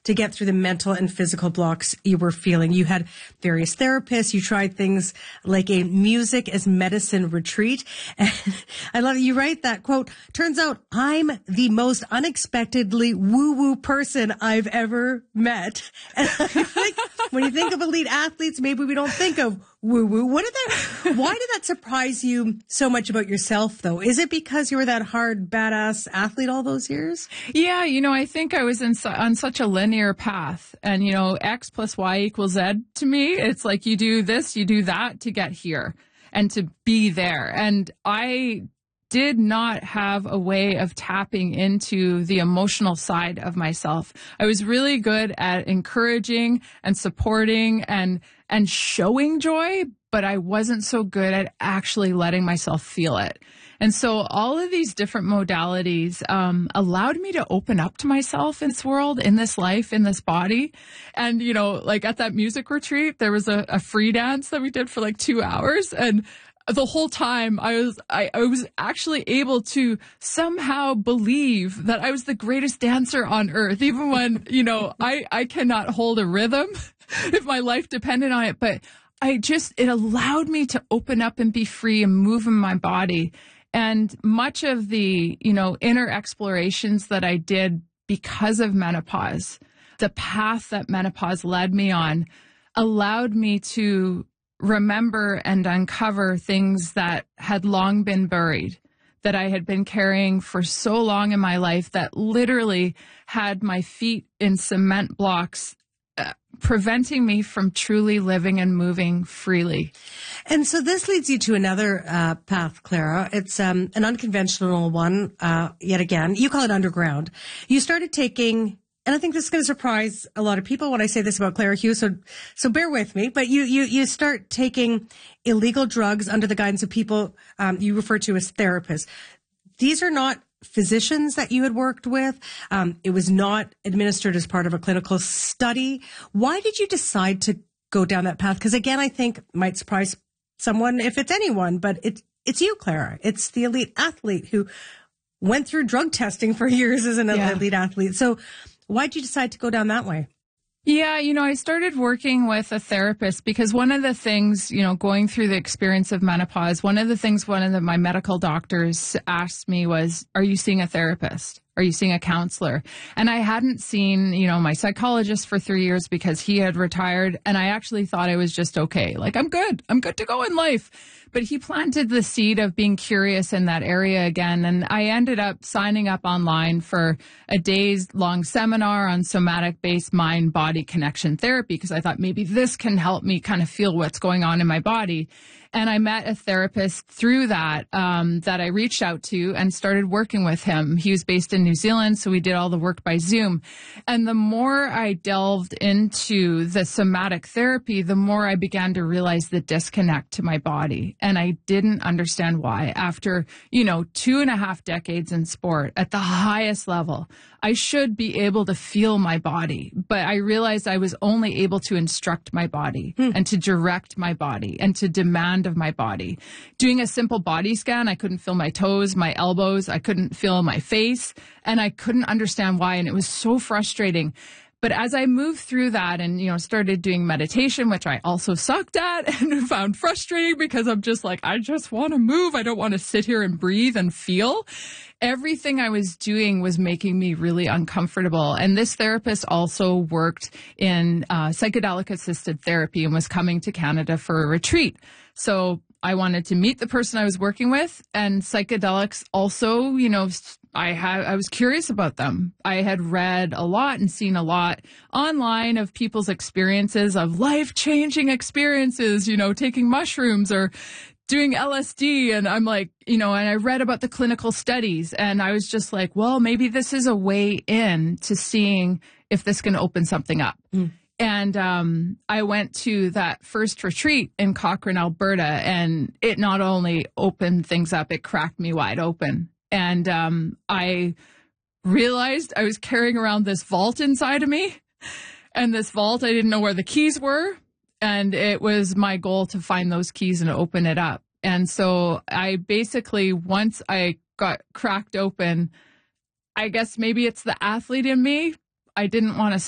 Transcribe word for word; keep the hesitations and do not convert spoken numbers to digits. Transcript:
to get through the mental and physical blocks you were feeling. You had various therapists. You tried things like a music as medicine retreat. And I love it. You write that quote, turns out I'm the most unexpectedly woo-woo person I've ever met. And I think when you think of elite athletes, maybe we don't think of woo-woo. What did that, why did that surprise you so much about yourself, though? Is it because you were that hard, badass athlete all those years? Yeah, you know, I think I was in su- on such a linear path. And, you know, X plus Y equals Z to me. It's like you do this, you do that to get here and to be there. And I did not have a way of tapping into the emotional side of myself. I was really good at encouraging and supporting and and showing joy, but I wasn't so good at actually letting myself feel it. And so all of these different modalities um, allowed me to open up to myself in this world, in this life, in this body. And, you know, like at that music retreat, there was a, a free dance that we did for like two hours. And the whole time I was, I, I was actually able to somehow believe that I was the greatest dancer on earth, even when, you know, I, I cannot hold a rhythm if my life depended on it. But I just, it allowed me to open up and be free and move in my body. And much of the, you know, inner explorations that I did because of menopause, the path that menopause led me on, allowed me to remember and uncover things that had long been buried, that I had been carrying for so long in my life that literally had my feet in cement blocks, uh, preventing me from truly living and moving freely. And so this leads you to another uh, path, Clara. It's um, an unconventional one, uh, yet again. You call it underground. You started taking, and I think this is going to surprise a lot of people when I say this about Clara Hughes, so so bear with me, but you you you start taking illegal drugs under the guidance of people um, you refer to as therapists. These are not physicians that you had worked with. Um, it was not administered as part of a clinical study. Why did you decide to go down that path? Because again, I think might surprise someone if it's anyone, but it's it's you, Clara. It's the elite athlete who went through drug testing for years as an yeah. elite athlete. So why did you decide to go down that way? Yeah, you know, I started working with a therapist because one of the things, you know, going through the experience of menopause, one of the things one of the, my medical doctors asked me was, are you seeing a therapist? Are you seeing a counselor? And I hadn't seen, you know, my psychologist for three years because he had retired. And I actually thought I was just okay. Like, I'm good. I'm good to go in life. But he planted the seed of being curious in that area again. And I ended up signing up online for a days long seminar on somatic-based mind-body connection therapy because I thought maybe this can help me kind of feel what's going on in my body. And I met a therapist through that, um, that I reached out to and started working with him. He was based in New Zealand, so we did all the work by Zoom. And the more I delved into the somatic therapy, the more I began to realize the disconnect to my body. And I didn't understand why. After, you know, two and a half decades in sport at the highest level, I should be able to feel my body. But I realized I was only able to instruct my body hmm. and to direct my body and to demand of my body. Doing a simple body scan, I couldn't feel my toes, my elbows, I couldn't feel my face, and I couldn't understand why. And it was so frustrating. But as I moved through that and, you know, started doing meditation, which I also sucked at and found frustrating because I'm just like, I just want to move. I don't want to sit here and breathe and feel. Everything I was doing was making me really uncomfortable. And this therapist also worked in uh, psychedelic assisted therapy and was coming to Canada for a retreat. So I wanted to meet the person I was working with, and psychedelics also, you know, I had, I was curious about them. I had read a lot and seen a lot online of people's experiences of life-changing experiences, you know, taking mushrooms or doing L S D. And I'm like, you know, and I read about the clinical studies and I was just like, well, maybe this is a way in to seeing if this can open something up. Mm. And um, I went to that first retreat in Cochrane, Alberta, and it not only opened things up, it cracked me wide open. And um, I realized I was carrying around this vault inside of me. And this vault, I didn't know where the keys were. And it was my goal to find those keys and open it up. And so I basically, once I got cracked open, I guess maybe it's the athlete in me. I didn't want to